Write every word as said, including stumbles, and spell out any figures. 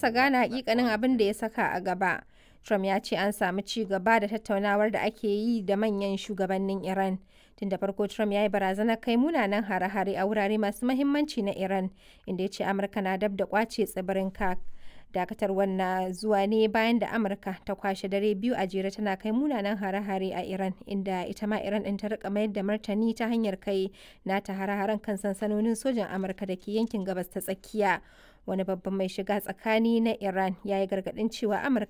kasa gane hakikanin abin da ya saka a gaba. Trump ya ce an samu ci gaba da tattaunawar da ake yi da manyan shugabannin Iran. Tun da farko Trump ya yi barazanar kai munanan hare-hare a wurare masu mahimmanci na Iran, inda ya ce Amurka na dab da kwace tsibirin Kursk. Dakatarwar na zuwa ne bayan da Amurka ta kwashe dare biyu a jere tana kai munanan hare-hare a Iran, inda ita ma Iran ɗin ta rika mayar da martani ta hanyar kai nata hare-haren kan sansanonin sojan Amurka da ke yankin gabas ta tsakiya. Wani babban mai shiga tsakani na Iran ya yi gargaɗin cewa Amurka